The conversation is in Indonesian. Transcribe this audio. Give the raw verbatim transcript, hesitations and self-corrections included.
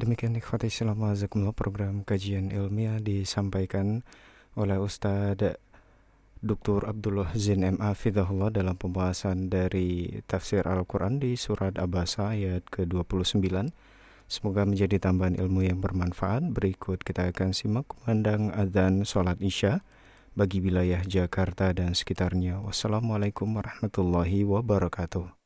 Demikian ikhwati Islam azakumullah, program kajian ilmiah disampaikan oleh Ustadz doktor Abdullah Zain M A Fidahullah dalam pembahasan dari tafsir Al-Quran di surat Abasa ayat ke dua puluh sembilan. Semoga menjadi tambahan ilmu yang bermanfaat. Berikut kita akan simak kumandang adzan sholat isya bagi wilayah Jakarta dan sekitarnya. Wassalamualaikum warahmatullahi wabarakatuh.